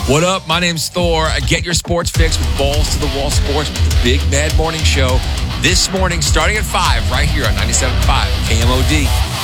What up? My name's Thor. Get your sports fix with Balls to the Wall Sports with the Big Mad Morning Show. This morning, starting at 5, right here on 97.5 KMOD.